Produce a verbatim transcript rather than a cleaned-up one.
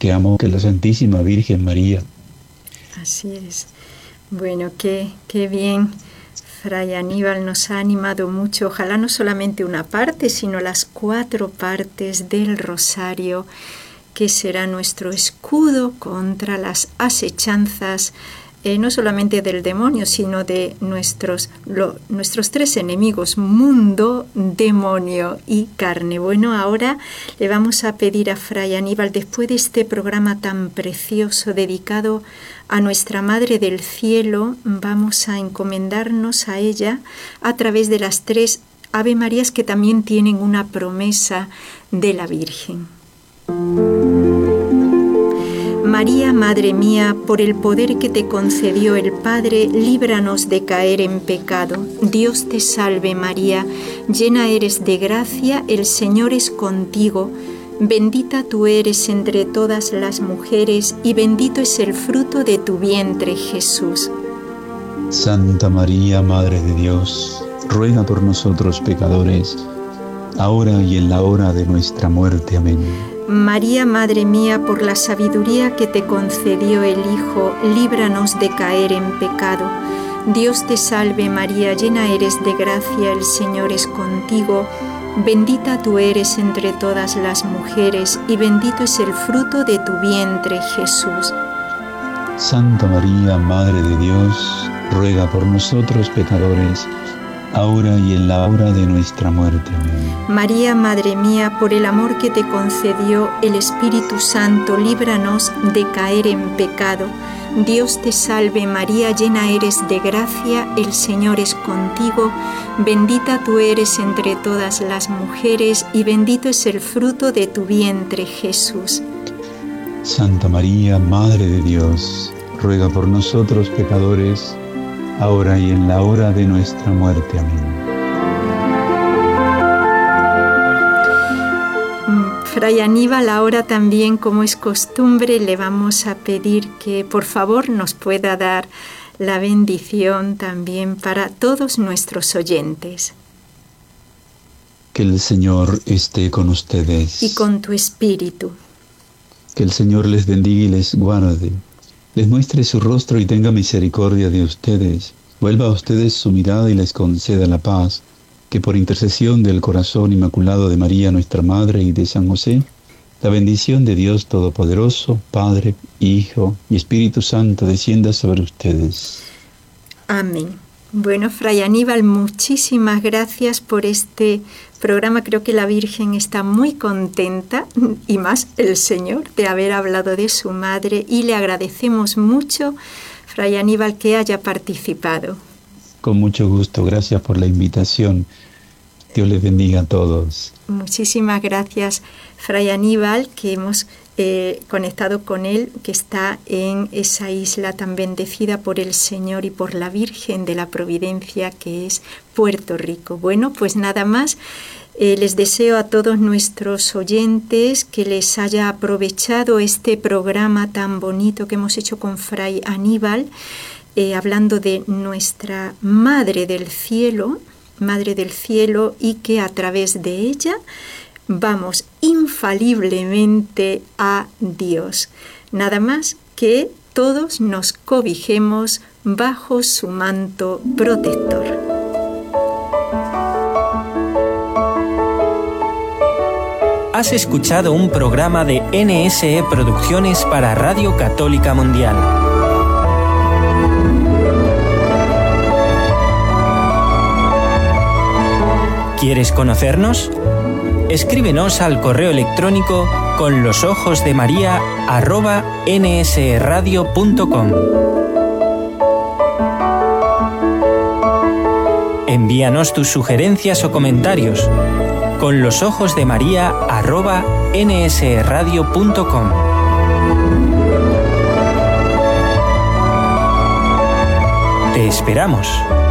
que amo, que es la Santísima Virgen María. Así es. Bueno, qué, qué bien. Fray Aníbal nos ha animado mucho. Ojalá no solamente una parte, sino las cuatro partes del rosario, que será nuestro escudo contra las asechanzas, eh, no solamente del demonio, sino de nuestros, lo, nuestros tres enemigos, mundo, demonio y carne. Bueno, ahora le vamos a pedir a Fray Aníbal, después de este programa tan precioso dedicado a nuestra Madre del Cielo, vamos a encomendarnos a ella a través de las tres Ave Marías que también tienen una promesa de la Virgen. María, Madre mía, por el poder que te concedió el Padre, líbranos de caer en pecado. Dios te salve María, llena eres de gracia, el Señor es contigo. Bendita tú eres entre todas las mujeres y bendito es el fruto de tu vientre, Jesús. Santa María, Madre de Dios, ruega por nosotros pecadores, ahora y en la hora de nuestra muerte. Amén. María, Madre mía, por la sabiduría que te concedió el Hijo, líbranos de caer en pecado. Dios te salve María, llena eres de gracia, el Señor es contigo. Bendita tú eres entre todas las mujeres y bendito es el fruto de tu vientre, Jesús. Santa María, Madre de Dios, ruega por nosotros pecadores, ahora y en la hora de nuestra muerte. Amén. María, Madre mía, por el amor que te concedió el Espíritu Santo, líbranos de caer en pecado. Dios te salve María, llena eres de gracia, el Señor es contigo. Bendita tú eres entre todas las mujeres y bendito es el fruto de tu vientre, Jesús. Santa María, Madre de Dios, ruega por nosotros pecadores, ahora y en la hora de nuestra muerte. Amén. Fray Aníbal, ahora también, como es costumbre, le vamos a pedir que por favor nos pueda dar la bendición también para todos nuestros oyentes. Que el Señor esté con ustedes. Y con tu espíritu. Que el Señor les bendiga y les guarde, les muestre su rostro y tenga misericordia de ustedes, vuelva a ustedes su mirada y les conceda la paz, que por intercesión del corazón inmaculado de María, nuestra Madre, y de San José, la bendición de Dios Todopoderoso, Padre, Hijo y Espíritu Santo descienda sobre ustedes. Amén. Bueno, Fray Aníbal, muchísimas gracias por este programa. Creo que la Virgen está muy contenta, y más el Señor, de haber hablado de su madre, y le agradecemos mucho, Fray Aníbal, que haya participado. Con mucho gusto, gracias por la invitación. Dios les bendiga a todos. Muchísimas gracias, Fray Aníbal, que hemos eh, conectado con él, que está en esa isla tan bendecida por el Señor y por la Virgen de la Providencia, que es Puerto Rico. Bueno, pues nada más. Eh, les deseo a todos nuestros oyentes que les haya aprovechado este programa tan bonito que hemos hecho con Fray Aníbal, eh, hablando de nuestra Madre del Cielo, Madre del Cielo, y que a través de ella vamos infaliblemente a Dios. Nada más que todos nos cobijemos bajo su manto protector. Has escuchado un programa de N S E Producciones para Radio Católica Mundial. ¿Quieres conocernos? Escríbenos al correo electrónico con los ojos de María arroba nsradio punto com. Envíanos tus sugerencias o comentarios con los ojos de María arroba nsradio punto com. Te esperamos.